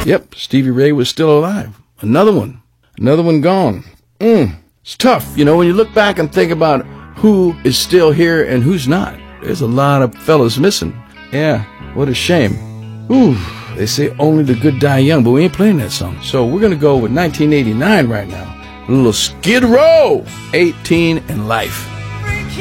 Yep, Stevie Ray was still alive. Another one gone. It's tough, you know, when you look back and think about who is still here and who's not. There's a lot of fellas missing. Yeah, what a shame. Ooh, they say only the good die young, but we ain't playing that song. So we're gonna go with 1989 right now. A little Skid Row, 18 and Life.